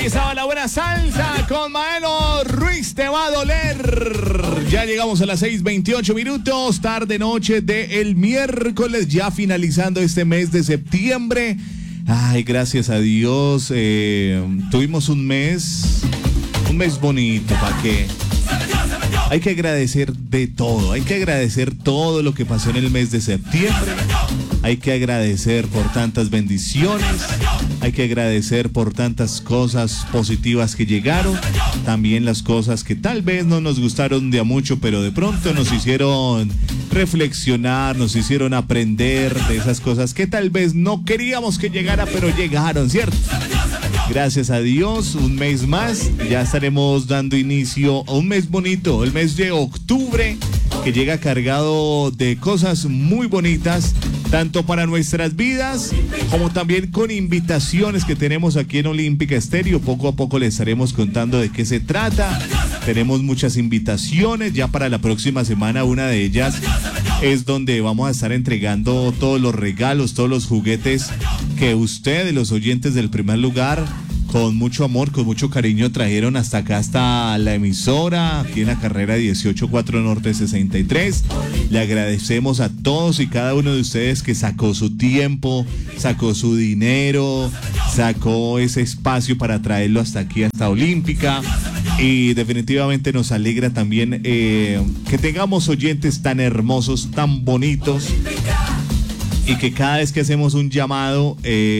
Estaba la buena salsa con Maelo Ruiz, te va a doler. Ya llegamos a las 6:28 minutos, tarde noche del miércoles, ya finalizando este mes de septiembre. Ay, gracias a Dios, tuvimos un mes bonito, ¿para qué? Hay que agradecer de todo, hay que agradecer todo lo que pasó en el mes de septiembre, hay que agradecer por tantas bendiciones, hay que agradecer por tantas cosas positivas que llegaron, también las cosas que tal vez no nos gustaron de a mucho, pero de pronto nos hicieron reflexionar, nos hicieron aprender de esas cosas que tal vez no queríamos que llegara, pero llegaron, ¿cierto? Gracias a Dios, un mes más, ya estaremos dando inicio a un mes bonito, el mes de octubre, que llega cargado de cosas muy bonitas, tanto para nuestras vidas, como también con invitaciones que tenemos aquí en Olímpica Estéreo. Poco a poco les estaremos contando de qué se trata. Tenemos muchas invitaciones, ya para la próxima semana una de ellas es donde vamos a estar entregando todos los regalos, todos los juguetes que ustedes, los oyentes del Primer Lugar, con mucho amor, con mucho cariño trajeron hasta acá, hasta la emisora, aquí en la carrera 184 Norte 63. Le agradecemos a todos y cada uno de ustedes que sacó su tiempo, sacó su dinero, sacó ese espacio para traerlo hasta aquí, hasta Olímpica. Y definitivamente nos alegra también que tengamos oyentes tan hermosos, tan bonitos, y que cada vez que hacemos un llamado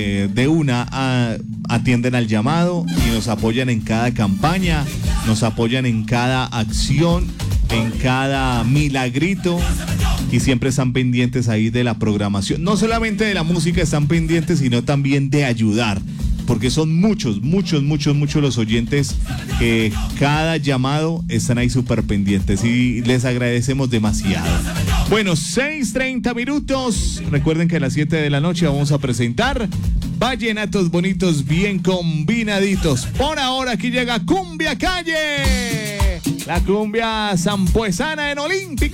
atienden al llamado y nos apoyan en cada campaña, nos apoyan en cada acción, en cada milagrito, y siempre están pendientes ahí de la programación. No solamente de la música están pendientes, sino también de ayudar, porque son muchos los oyentes que cada llamado están ahí súper pendientes y les agradecemos demasiado. Bueno, 6:30 minutos. Recuerden que a las 7 de la noche vamos a presentar vallenatos bonitos bien combinaditos. Por ahora aquí llega Cumbia Calle, la cumbia sampuesana en Olímpica.